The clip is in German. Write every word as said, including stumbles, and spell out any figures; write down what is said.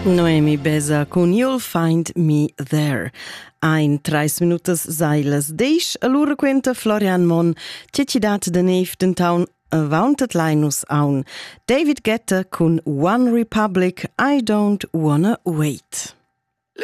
Noemi Besa con You'll Find Me There. Ein treis minutas seilas deisch, allura quenta Florian Mon, cecidat de neiv den taun avantet leinus aun. David Guetta con One Republic, I Don't Wanna Wait.